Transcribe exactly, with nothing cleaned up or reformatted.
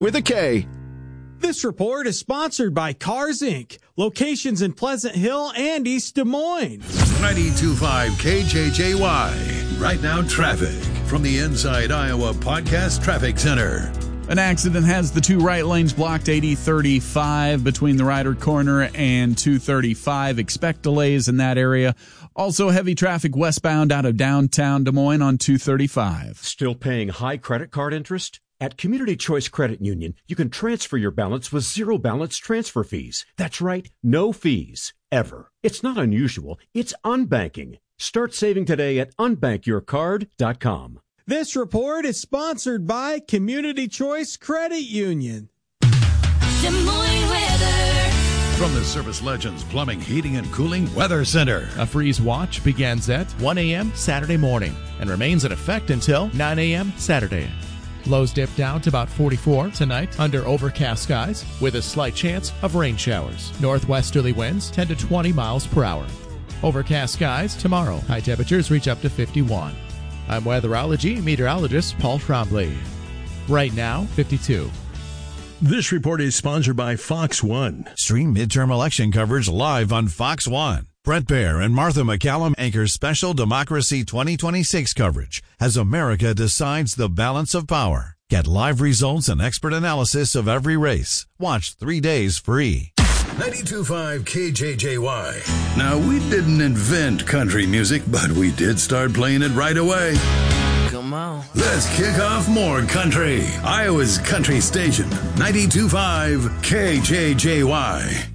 with a K. This report is sponsored by Cars, Incorporated. Locations in Pleasant Hill and East Des Moines. ninety-two point five K J J Y. Right now, traffic from the Inside Iowa Podcast Traffic Center. An accident has the two right lanes blocked, eighty thirty-five between the Ryder Corner and two thirty-five. Expect delays in that area. Also, heavy traffic westbound out of downtown Des Moines on two thirty-five. Still paying high credit card interest? At Community Choice Credit Union, you can transfer your balance with zero balance transfer fees. That's right, no fees, ever. It's not unusual, it's unbanking. Start saving today at unbank your card dot com. This report is sponsored by Community Choice Credit Union. Des Moines weather. From the Service Legends Plumbing, Heating, and Cooling Weather Center. A freeze watch begins at one a.m. Saturday morning and remains in effect until nine a.m. Saturday. Lows dip down to about forty-four tonight under overcast skies with a slight chance of rain showers. Northwesterly winds ten to twenty miles per hour. Overcast skies tomorrow. High temperatures reach up to fifty-one. I'm weatherology meteorologist Paul Trombley. Right now, fifty-two. This report is sponsored by Fox One. Stream midterm election coverage live on Fox One. Brett Baer and Martha McCallum anchor special Democracy twenty twenty-six coverage as America decides the balance of power. Get live results and expert analysis of every race. Watch three days free. ninety-two point five K J J Y. Now, we didn't invent country music, but we did start playing it right away. Come on. Let's kick off more country. Iowa's country station, ninety-two point five K J J Y.